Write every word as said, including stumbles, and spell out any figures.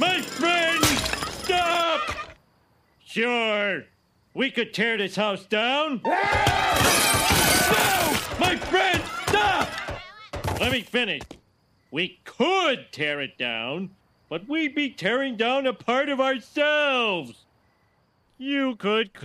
My friend! Stop! Sure, we could tear this house down. No! My friend, stop! Let me finish. We could tear it down, but we'd be tearing down a part of ourselves. You could